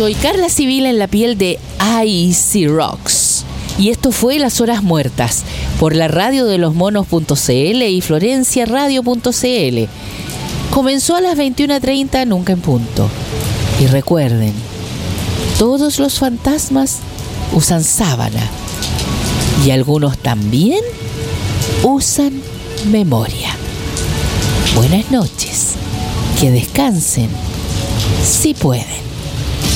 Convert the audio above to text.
Soy Carla Civil en la piel de IC Rocks. Y esto fue Las Horas Muertas, por la radio de los monos.cl y florenciaradio.cl. Comenzó a las 21:30, nunca en punto. Y recuerden, todos los fantasmas usan sábana. Y algunos también usan memoria. Buenas noches. Que descansen, si pueden.